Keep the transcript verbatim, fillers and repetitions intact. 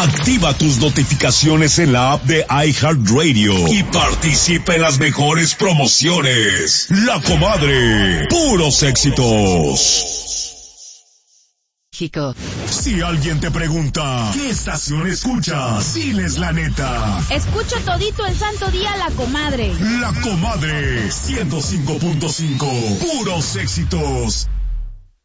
Activa tus notificaciones en la app de iHeartRadio y participa en las mejores promociones. La Comadre, puros éxitos. Chico. Si alguien te pregunta, ¿qué estación escuchas? Diles la neta. Escucho todito el santo día La Comadre. La Comadre, ciento cinco punto cinco, puros éxitos.